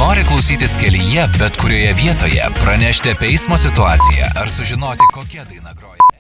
Nori klausytis kelyje bet kurioje vietoje, pranešti apie eismo situaciją ar sužinoti, kokia daina groja